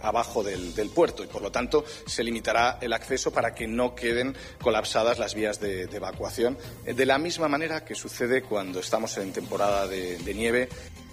abajo del puerto y, por lo tanto, se limitará el acceso para que no queden colapsadas las vías de evacuación, de la misma manera que sucede cuando estamos en temporada de nieve.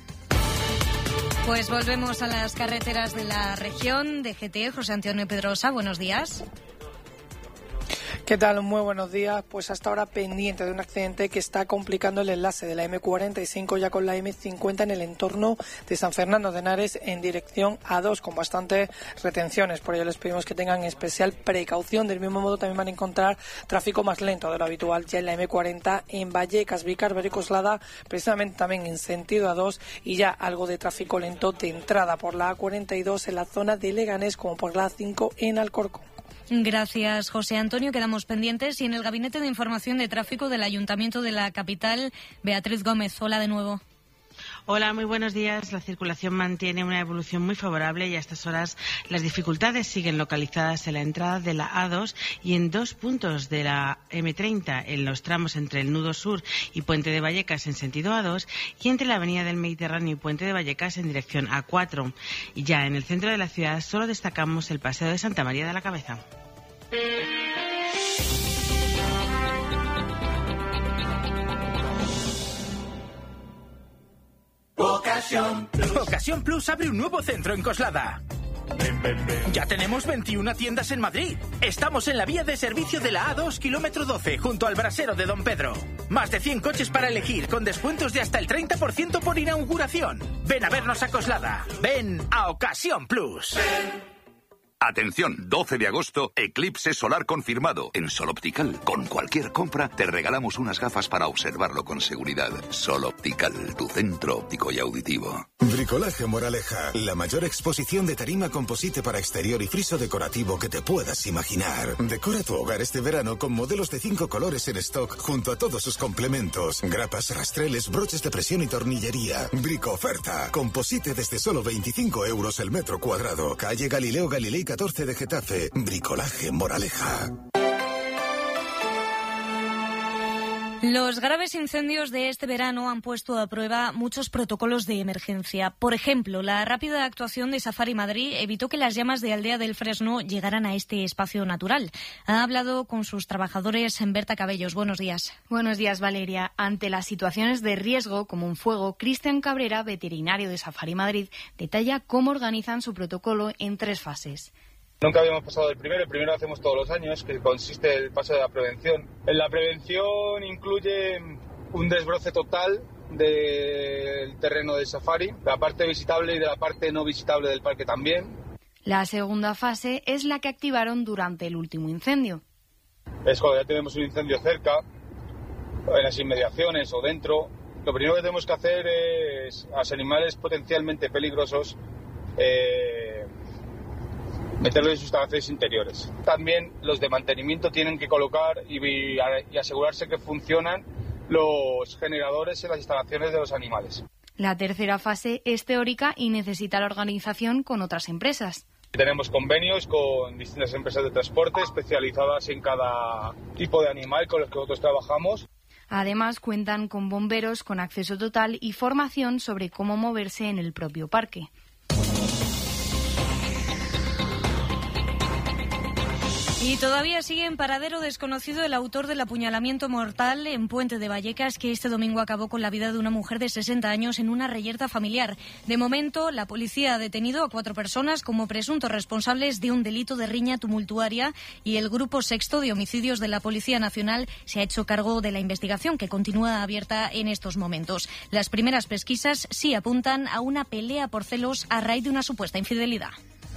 Pues volvemos a las carreteras de la región. DGT, José Antonio Pedrosa, buenos días. ¿Qué tal? Muy buenos días. Pues hasta ahora pendiente de un accidente que está complicando el enlace de la M45 ya con la M50 en el entorno de San Fernando de Henares en dirección A2 con bastantes retenciones. Por ello les pedimos que tengan especial precaución. Del mismo modo también van a encontrar tráfico más lento de lo habitual ya en la M40 en Vallecas, Vícar, Bericoslada, precisamente también en sentido A2 y ya algo de tráfico lento de entrada por la A42 en la zona de Leganés como por la A5 en Alcorcón. Gracias, José Antonio. Quedamos pendientes. Y en el Gabinete de Información de Tráfico del Ayuntamiento de la capital, Beatriz Gómez. Hola de nuevo. Hola, muy buenos días. La circulación mantiene una evolución muy favorable y a estas horas las dificultades siguen localizadas en la entrada de la A2 y en 2 puntos de la M30, en los tramos entre el Nudo Sur y Puente de Vallecas en sentido A2 y entre la Avenida del Mediterráneo y Puente de Vallecas en dirección A4. Y ya en el centro de la ciudad solo destacamos el Paseo de Santa María de la Cabeza. Ocasión Plus abre un nuevo centro en Coslada. Ya tenemos 21 tiendas en Madrid. Estamos en la vía de servicio de la A2, kilómetro 12, junto al brasero de Don Pedro. Más de 100 coches para elegir, con descuentos de hasta el 30% por inauguración. Ven a vernos a Coslada. Ven a Ocasión Plus. Atención, 12 de agosto, eclipse solar confirmado en Sol Optical. Con cualquier compra te regalamos unas gafas para observarlo con seguridad. Sol Optical, tu centro óptico y auditivo. Bricolaje Moraleja, la mayor exposición de tarima composite para exterior y friso decorativo que te puedas imaginar. Decora tu hogar este verano con modelos de 5 colores en stock junto a todos sus complementos. Grapas, rastreles, broches de presión y tornillería. Bricoferta, composite desde solo 25 euros el metro cuadrado. Calle Galileo Galilei 14 de Getafe. Bricolaje Moraleja. Los graves incendios de este verano han puesto a prueba muchos protocolos de emergencia. Por ejemplo, la rápida actuación de Safari Madrid evitó que las llamas de Aldea del Fresno llegaran a este espacio natural. Ha hablado con sus trabajadores en Berta Cabellos. Buenos días. Buenos días, Valeria. Ante las situaciones de riesgo, como un fuego, Cristian Cabrera, veterinario de Safari Madrid, detalla cómo organizan su protocolo en 3 fases. Nunca habíamos pasado el primero lo hacemos todos los años, que consiste en el paso de la prevención. En la prevención incluye un desbroce total del terreno del safari, de la parte visitable y de la parte no visitable del parque también. La segunda fase es la que activaron durante el último incendio. Es cuando ya tenemos un incendio cerca, en las inmediaciones o dentro. Lo primero que tenemos que hacer es a los animales potencialmente peligrosos meterlos en sus instalaciones interiores. También los de mantenimiento tienen que colocar y asegurarse que funcionan los generadores en las instalaciones de los animales. La tercera fase es teórica y necesita la organización con otras empresas. Tenemos convenios con distintas empresas de transporte especializadas en cada tipo de animal con los que nosotros trabajamos. Además, cuentan con bomberos con acceso total y formación sobre cómo moverse en el propio parque. Y todavía sigue en paradero desconocido el autor del apuñalamiento mortal en Puente de Vallecas, que este domingo acabó con la vida de una mujer de 60 años en una reyerta familiar. De momento, la policía ha detenido a 4 personas como presuntos responsables de un delito de riña tumultuaria y el Grupo Sexto de Homicidios de la Policía Nacional se ha hecho cargo de la investigación, que continúa abierta en estos momentos. Las primeras pesquisas sí apuntan a una pelea por celos a raíz de una supuesta infidelidad.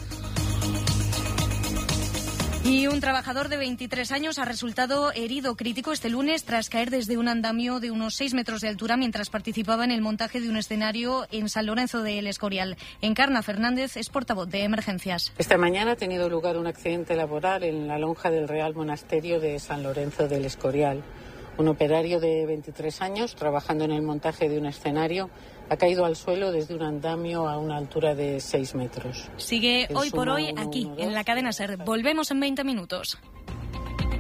Y un trabajador de 23 años ha resultado herido crítico este lunes tras caer desde un andamio de unos 6 metros de altura mientras participaba en el montaje de un escenario en San Lorenzo del Escorial. Encarna Fernández es portavoz de Emergencias. Esta mañana ha tenido lugar un accidente laboral en la lonja del Real Monasterio de San Lorenzo del Escorial. Un operario de 23 años, trabajando en el montaje de un escenario, ha caído al suelo desde un andamio a una altura de 6 metros. Sigue hoy por hoy aquí, en la cadena SER. Volvemos en 20 minutos.